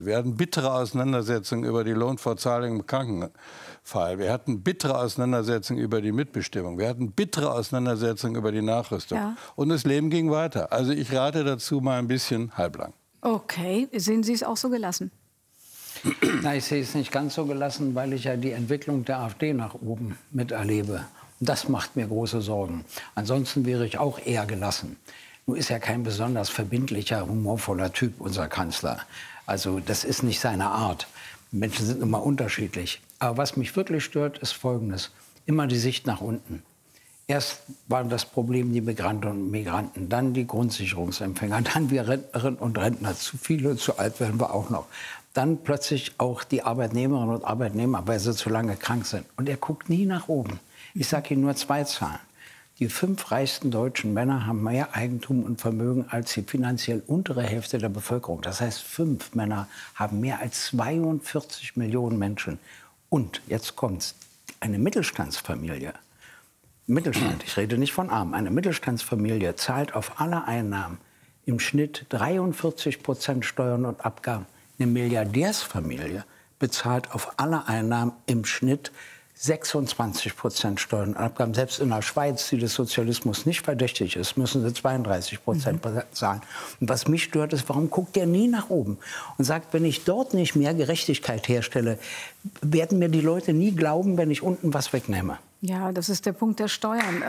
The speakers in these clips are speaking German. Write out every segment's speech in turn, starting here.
Wir hatten bittere Auseinandersetzungen über die Lohnfortzahlung im Krankenfall. Wir hatten bittere Auseinandersetzungen über die Mitbestimmung. Wir hatten bittere Auseinandersetzungen über die Nachrüstung. Ja. Und das Leben ging weiter. Also ich rate dazu mal ein bisschen halblang. Okay, sehen Sie es auch so gelassen? Na, ich sehe es nicht ganz so gelassen, weil ich ja die Entwicklung der AfD nach oben miterlebe. Das macht mir große Sorgen. Ansonsten wäre ich auch eher gelassen. Nun ist ja kein besonders verbindlicher, humorvoller Typ, unser Kanzler. Also das ist nicht seine Art. Menschen sind immer unterschiedlich. Aber was mich wirklich stört, ist Folgendes. Immer die Sicht nach unten. Erst waren das Problem die Migrantinnen und Migranten, dann die Grundsicherungsempfänger, dann wir Rentnerinnen und Rentner. Zu viele, zu alt werden wir auch noch. Dann plötzlich auch die Arbeitnehmerinnen und Arbeitnehmer, weil sie zu lange krank sind. Und er guckt nie nach oben. Ich sage Ihnen nur 2 Zahlen. Die 5 reichsten deutschen Männer haben mehr Eigentum und Vermögen als die finanziell untere Hälfte der Bevölkerung. Das heißt, 5 Männer haben mehr als 42 Millionen Menschen. Und jetzt kommt's, eine Mittelstandsfamilie, Mittelstand, ich rede nicht von arm, eine Mittelstandsfamilie zahlt auf alle Einnahmen im Schnitt 43% Steuern und Abgaben. Eine Milliardärsfamilie bezahlt auf alle Einnahmen im Schnitt 26% Steuern und Abgaben. Selbst in der Schweiz, die des Sozialismus nicht verdächtig ist, müssen sie 32% bezahlen. Und was mich stört, ist, warum guckt der nie nach oben und sagt, wenn ich dort nicht mehr Gerechtigkeit herstelle, werden mir die Leute nie glauben, wenn ich unten was wegnehme. Ja, das ist der Punkt der Steuern.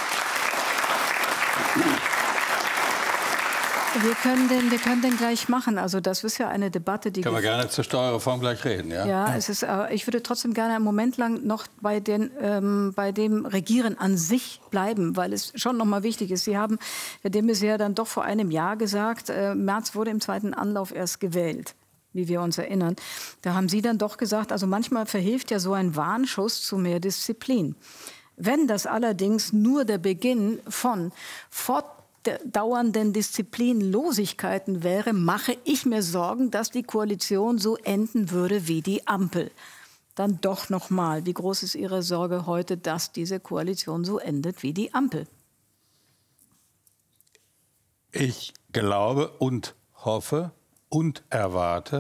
Wir können den gleich machen. Also das ist ja eine Debatte, die... Können wir gerne zur Steuerreform gleich reden, ja? Ja, ich würde trotzdem gerne einen Moment lang noch bei dem Regieren an sich bleiben, weil es schon noch mal wichtig ist. Sie haben de Maizière dann doch vor einem Jahr gesagt, Merz wurde im 2. Anlauf erst gewählt, wie wir uns erinnern. Da haben Sie dann doch gesagt, also manchmal verhilft ja so ein Warnschuss zu mehr Disziplin. Wenn das allerdings nur der Beginn von fortdauernden Disziplinlosigkeiten wäre, mache ich mir Sorgen, dass die Koalition so enden würde wie die Ampel. Dann doch noch mal, wie groß ist Ihre Sorge heute, dass diese Koalition so endet wie die Ampel? Ich glaube und hoffe und erwarte,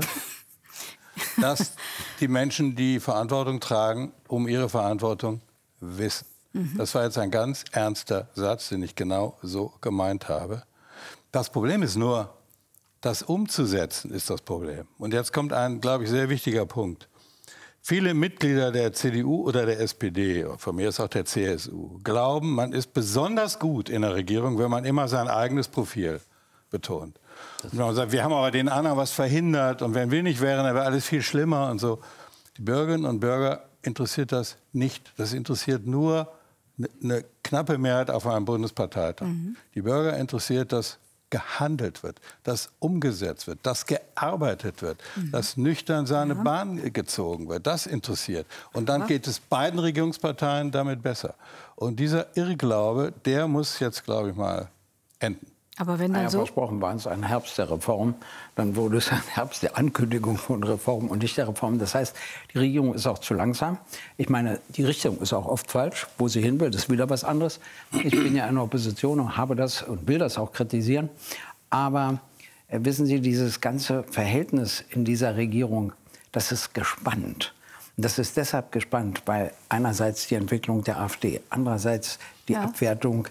dass die Menschen, die Verantwortung tragen, um ihre Verantwortung wissen. Das war jetzt ein ganz ernster Satz, den ich genau so gemeint habe. Das Problem ist nur, das umzusetzen ist das Problem. Und jetzt kommt ein, glaube ich, sehr wichtiger Punkt. Viele Mitglieder der CDU oder der SPD, von mir ist auch der CSU, glauben, man ist besonders gut in der Regierung, wenn man immer sein eigenes Profil betont. Und man sagt, wir haben aber den anderen was verhindert und wenn wir nicht wären, dann wäre alles viel schlimmer und so. Die Bürgerinnen und Bürger interessiert das nicht. Das interessiert nur eine knappe Mehrheit auf einem Bundesparteitag. Die Bürger interessiert, dass gehandelt wird, dass umgesetzt wird, dass gearbeitet wird, dass nüchtern seine Bahn gezogen wird. Das interessiert. Und dann geht es beiden Regierungsparteien damit besser. Und dieser Irrglaube, der muss jetzt, glaube ich mal, enden. Aber wenn dann so versprochen war es ein Herbst der Reform, dann wurde es ein Herbst der Ankündigung von Reform und nicht der Reform. Das heißt, die Regierung ist auch zu langsam. Ich meine, die Richtung ist auch oft falsch. Wo sie hin will, das ist wieder was anderes. Ich bin ja in der Opposition und habe das und will das auch kritisieren. Aber wissen Sie, dieses ganze Verhältnis in dieser Regierung, das ist gespannt. Und das ist deshalb gespannt, weil einerseits die Entwicklung der AfD, andererseits die Abwertung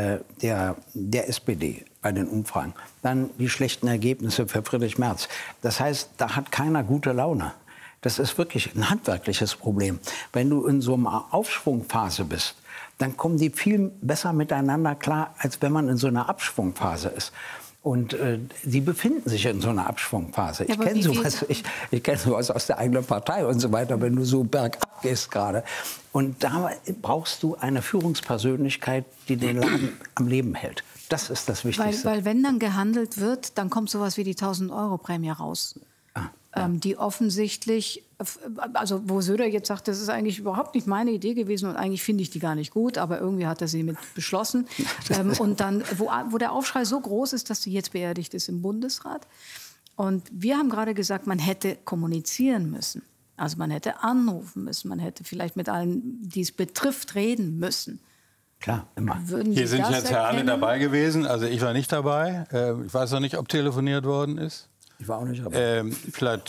der SPD bei den Umfragen. Dann die schlechten Ergebnisse für Friedrich Merz. Das heißt, da hat keiner gute Laune. Das ist wirklich ein handwerkliches Problem. Wenn du in so einer Aufschwungphase bist, dann kommen die viel besser miteinander klar, als wenn man in so einer Abschwungphase ist. Und die befinden sich in so einer Abschwungphase. Ich kenne sowas, ich kenn sowas aus der eigenen Partei und so weiter, wenn du so bergab gehst gerade. Und da brauchst du eine Führungspersönlichkeit, die den Laden am Leben hält. Das ist das Wichtigste. Weil wenn dann gehandelt wird, dann kommt sowas wie die 1.000-Euro-Prämie raus. Die offensichtlich, also wo Söder jetzt sagt, das ist eigentlich überhaupt nicht meine Idee gewesen und eigentlich finde ich die gar nicht gut, aber irgendwie hat er sie mit beschlossen. Und dann, wo der Aufschrei so groß ist, dass sie jetzt beerdigt ist im Bundesrat. Und wir haben gerade gesagt, man hätte kommunizieren müssen. Also man hätte anrufen müssen, man hätte vielleicht mit allen, die es betrifft, reden müssen. Klar, immer. Hier sind jetzt ja alle dabei gewesen, also ich war nicht dabei. Ich weiß noch nicht, ob telefoniert worden ist. Ich war auch nicht dabei. Vielleicht